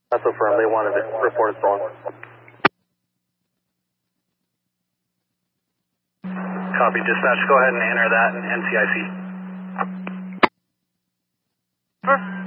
That's affirmed. They wanted it reported stolen. Copy, dispatch. Go ahead and enter that in NCIC.